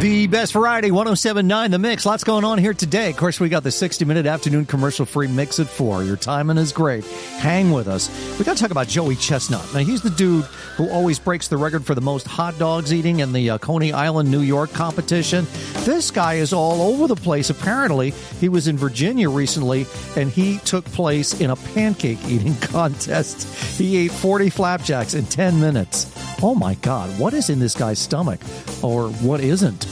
The best variety, 107.9 The Mix. Lots going on here today. Of course, we got the 60-minute afternoon commercial-free mix at 4. Your timing is great. Hang with us. We got to talk about Joey Chestnut. Now, he's the dude who always breaks the record for the most hot dogs eating in the Coney Island, New York competition. This guy is all over the place. Apparently, he was in Virginia recently, and he took place in a pancake eating contest. He ate 40 flapjacks in 10 minutes. Oh, my God. What is in this guy's stomach? Or what isn't?